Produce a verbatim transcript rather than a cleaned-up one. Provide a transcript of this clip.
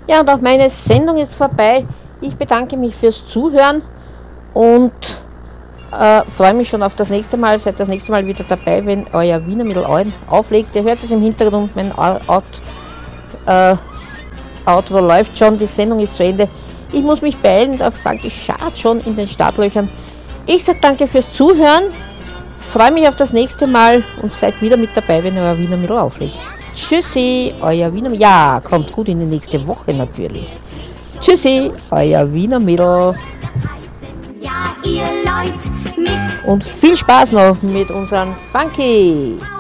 Ja, und auch meine Sendung ist vorbei. Ich bedanke mich fürs Zuhören und äh, freue mich schon auf das nächste Mal. Seid das nächste Mal wieder dabei, wenn euer Wiener Mittel auflegt. Ihr hört es im Hintergrund, mein Out, äh, Outro läuft schon, die Sendung ist zu Ende. Ich muss mich beeilen, da fängt die Schad schon in den Startlöchern. Ich sage danke fürs Zuhören, freue mich auf das nächste Mal und seid wieder mit dabei, wenn euer Wiener Mittel auflegt. Tschüssi, euer Wiener Mittel. Ja, kommt gut in die nächste Woche natürlich. Tschüssi, euer Wiener Mittel. Ja, ihr Leute mit Und viel Spaß noch mit unseren Funky.